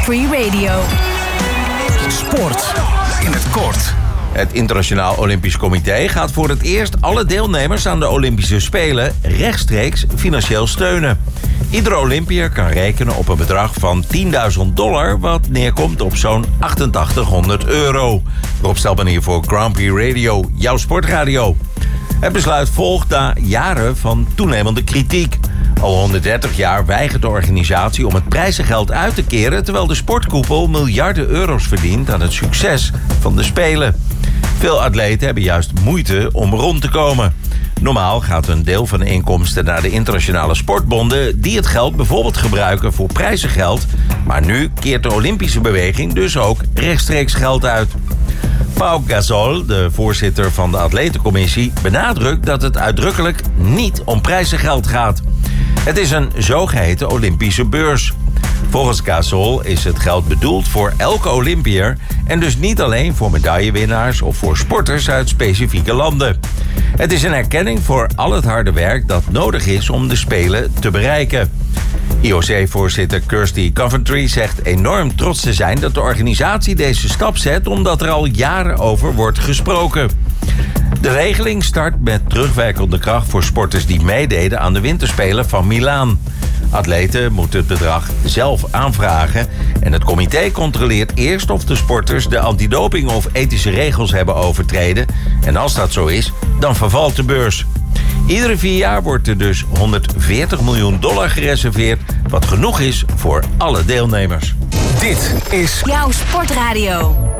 Grand Prix Radio. Sport in het kort. Het Internationaal Olympisch Comité gaat voor het eerst alle deelnemers aan de Olympische Spelen rechtstreeks financieel steunen. Iedere Olympiër kan rekenen op een bedrag van $10.000, wat neerkomt op zo'n €8800. Rob Stelman hier voor Grand Prix Radio, jouw sportradio. Het besluit volgt na jaren van toenemende kritiek. Al 130 jaar weigert de organisatie om het prijzengeld uit te keren, terwijl de sportkoepel miljarden euro's verdient aan het succes van de Spelen. Veel atleten hebben juist moeite om rond te komen. Normaal gaat een deel van de inkomsten naar de internationale sportbonden, die het geld bijvoorbeeld gebruiken voor prijzengeld. Maar nu keert de Olympische beweging dus ook rechtstreeks geld uit. Pau Gasol, de voorzitter van de atletencommissie, benadrukt dat het uitdrukkelijk niet om prijzengeld gaat. Het is een zogeheten Olympische beurs. Volgens Gasol is het geld bedoeld voor elke Olympiër en dus niet alleen voor medaillewinnaars of voor sporters uit specifieke landen. Het is een erkenning voor al het harde werk dat nodig is om de Spelen te bereiken. IOC-voorzitter Kirsty Coventry zegt enorm trots te zijn dat de organisatie deze stap zet, omdat er al jaren over wordt gesproken. De regeling start met terugwerkende kracht voor sporters die meededen aan de winterspelen van Milaan. Atleten moeten het bedrag zelf aanvragen en het comité controleert eerst of de sporters de antidoping of ethische regels hebben overtreden. En als dat zo is, dan vervalt de beurs. Iedere 4 jaar wordt er dus $140 miljoen gereserveerd, wat genoeg is voor alle deelnemers. Dit is Jouw sportradio.